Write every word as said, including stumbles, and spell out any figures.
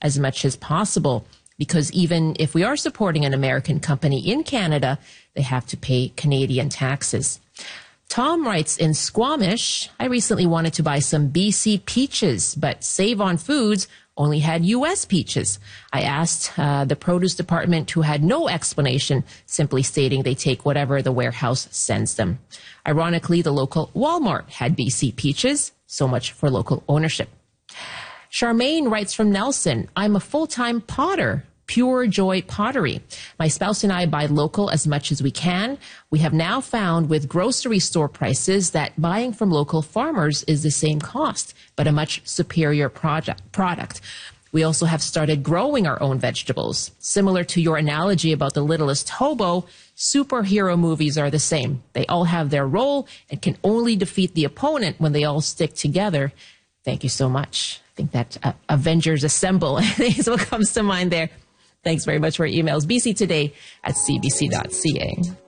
as much as possible, because even if we are supporting an American company in Canada, they have to pay Canadian taxes. Tom writes, in Squamish, I recently wanted to buy some B C peaches, but Save on Foods only had U S peaches. I asked uh, the produce department, who had no explanation, simply stating they take whatever the warehouse sends them. Ironically, the local Walmart had B C peaches. So much for local ownership. Charmaine writes from Nelson, I'm a full-time potter. Pure Joy Pottery. My spouse and I buy local as much as we can. We have now found with grocery store prices that buying from local farmers is the same cost, but a much superior project, product. We also have started growing our own vegetables. Similar to your analogy about the littlest hobo, superhero movies are the same. They all have their role and can only defeat the opponent when they all stick together. Thank you so much. I think that uh, Avengers Assemble is what comes to mind there. Thanks very much for your emails. B C Today at c b c dot c a.